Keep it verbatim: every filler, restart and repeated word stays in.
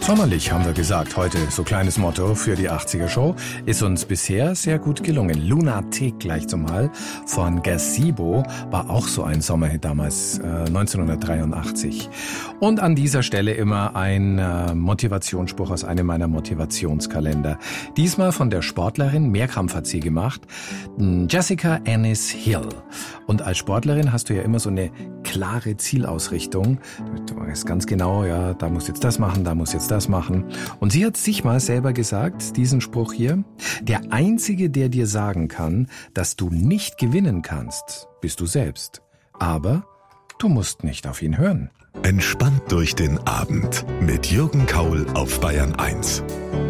Sommerlich, haben wir gesagt, heute so kleines Motto für die achtziger Show. Ist uns bisher sehr gut gelungen. Lunatic gleich zumal von Gazebo war auch so ein Sommerhit damals, äh, neunzehnhundertdreiundachtzig. Und an dieser Stelle immer ein äh, Motivationsspruch aus einem meiner Motivationskalender. Diesmal von der Sportlerin, Mehrkampf hat sie gemacht, Jessica Ennis Hill. Und als Sportlerin hast du ja immer so eine klare Zielausrichtung. Du weißt ganz genau, ja, da muss jetzt das machen, da muss jetzt das machen. Und sie hat sich mal selber gesagt, diesen Spruch hier: Der Einzige, der dir sagen kann, dass du nicht gewinnen kannst, bist du selbst. Aber du musst nicht auf ihn hören. Entspannt durch den Abend mit Jürgen Kaul auf Bayern eins.